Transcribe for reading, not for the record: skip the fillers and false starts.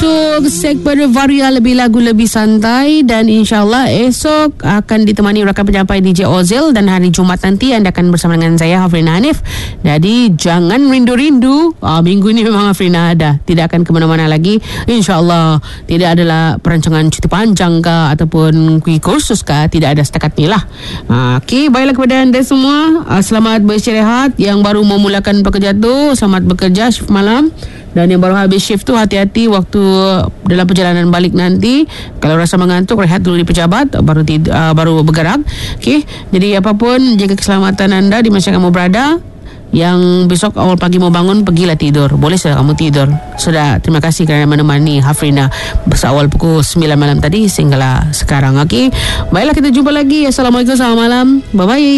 untuk segmen Varia lebih lagu lebih santai, dan insyaAllah esok akan ditemani rakan penyampai DJ Ozil, dan hari Jumaat nanti anda akan bersama dengan saya Hafrina Hanif. Jadi jangan rindu-rindu, minggu ni memang Hafrina ada, tidak akan ke mana-mana lagi insyaAllah. Tidak adalah perancangan cuti panjang kah ataupun kursus kah, tidak ada setakat ni lah. Okey, baiklah kepada anda semua, selamat beristirahat. Yang baru memulakan pekerja tu, selamat bekerja shift malam. Dan yang baru habis shift tu, hati-hati waktu dalam perjalanan balik nanti. Kalau rasa mengantuk, rehat dulu di pejabat, baru bergerak. Okey, jadi apapun, jaga keselamatan anda di masa kamu berada. Yang besok awal pagi mau bangun, pergilah tidur. Boleh sudah kamu tidur. Sudah, terima kasih kerana menemani Hafrina bersawal pukul 9 malam tadi sehinggalah sekarang. Okey, baiklah, kita jumpa lagi. Assalamualaikum, selamat malam. Bye-bye.